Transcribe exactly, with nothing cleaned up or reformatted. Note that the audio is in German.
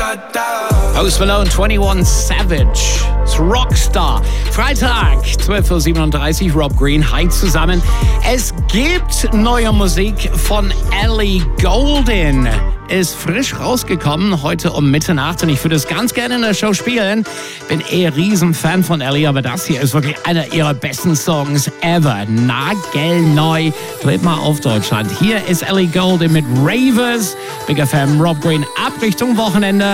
Post Malone, einundzwanzig Savage, das Rockstar. Freitag, zwölf Uhr siebenunddreißig, Rob Green, hi zusammen. Es gibt neue Musik von Ellie Goulding. Ist frisch rausgekommen, heute um Mitternacht, und ich würde es ganz gerne in der Show spielen. Bin eh Riesenfan von Ellie, aber das hier ist wirklich einer ihrer besten Songs ever. Nagelneu. Dreht mal auf Deutschland. Hier ist Ellie Goulding mit Ravers. Big F M, Rob Green, ab Richtung Wochenende.